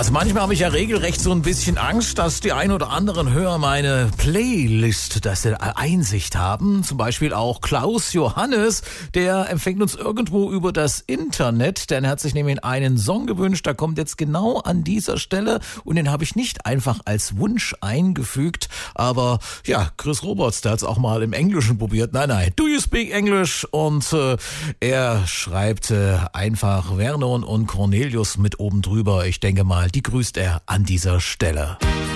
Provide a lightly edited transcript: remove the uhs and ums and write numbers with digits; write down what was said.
Also manchmal habe ich ja regelrecht so ein bisschen Angst, dass die ein oder anderen Hörer meine Playlist, dass sie Einsicht haben. Zum Beispiel auch Klaus Johannes, der empfängt uns irgendwo über das Internet, denn er hat sich nämlich einen Song gewünscht, der kommt jetzt genau an dieser Stelle und den habe ich nicht einfach als Wunsch eingefügt, aber ja, Chris Roberts, der hat es auch mal im Englischen probiert. Nein, do you speak English? Und er schreibt einfach Vernon und Cornelius mit oben drüber. Ich denke mal, die grüßt er an dieser Stelle.